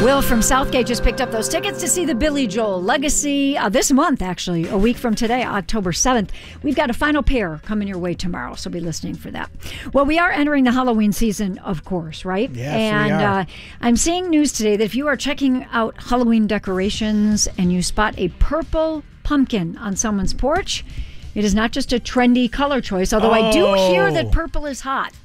Will from Southgate just picked up those tickets to see the Billy Joel Legacy this month, actually, a week from today, October 7th. We've got a final pair coming your way tomorrow, so be listening for that. Well, we are entering the Halloween season, of course, right? Yes, and we are. I'm seeing news today that if you are checking out Halloween decorations and you spot a purple pumpkin on someone's porch, it is not just a trendy color choice, although I do hear that purple is hot.